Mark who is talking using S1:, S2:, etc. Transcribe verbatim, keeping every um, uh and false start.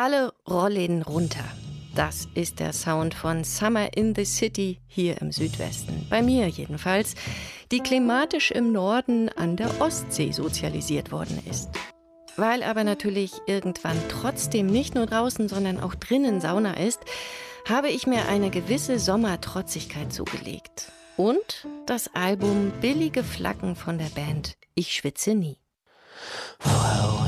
S1: Alle Rollläden runter. Das ist der Sound von Summer in the City hier im Südwesten. Bei mir jedenfalls, die klimatisch im Norden an der Ostsee sozialisiert worden ist. Weil aber natürlich irgendwann trotzdem nicht nur draußen, sondern auch drinnen Sauna ist, habe ich mir eine gewisse Sommertrotzigkeit zugelegt. Und das Album Billige Flaggen von der Band Ich schwitze nie.
S2: Well,